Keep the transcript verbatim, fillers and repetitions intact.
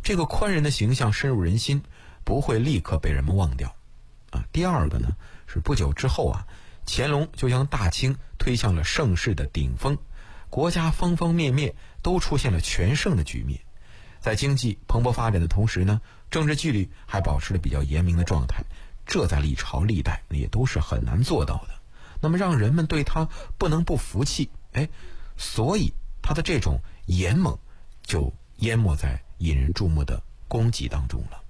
这个宽仁的形象深入人心，不会立刻被人们忘掉啊。第二个呢，是不久之后啊，乾隆就将大清推向了盛世的顶峰，国家方方面面都出现了全盛的局面。在经济蓬勃发展的同时呢，政治纪律还保持了比较严明的状态，这在历朝历代也都是很难做到的。那么让人们对他不能不服气，哎，所以他的这种严猛就淹没在引人注目的功绩当中了。